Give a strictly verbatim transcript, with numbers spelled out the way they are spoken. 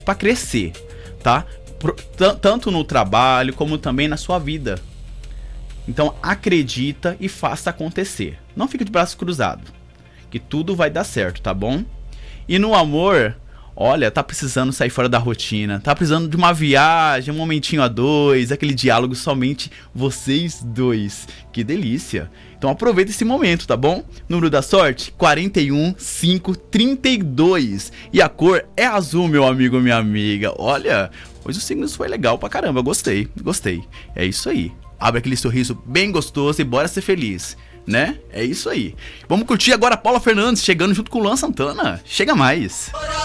para crescer, tá? Pro, tanto no trabalho como também na sua vida. Então acredita e faça acontecer. Não fique de braços cruzados, que tudo vai dar certo, tá bom? E no amor, olha, tá precisando sair fora da rotina, tá precisando de uma viagem, um momentinho a dois, aquele diálogo somente vocês dois. Que delícia! Então aproveita esse momento, tá bom? Número da sorte, quarenta e um, cinco, trinta e dois. E a cor é azul, meu amigo, minha amiga. Olha, hoje o signo foi legal pra caramba, gostei, gostei. É isso aí. Abre aquele sorriso bem gostoso e bora ser feliz, né? É isso aí. Vamos curtir agora a Paula Fernandes chegando junto com o Luan Santana. Chega mais!